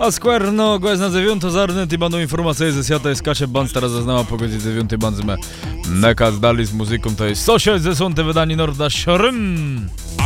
A skwerno, gość na 9 zarnet i będą informacje ze świata jest Kasia Band, teraz zaznała po godzinie 9 bandzmy. Neka zdali z muzyką, to jest sąsiad ze sąte wydanie Norda Siorym.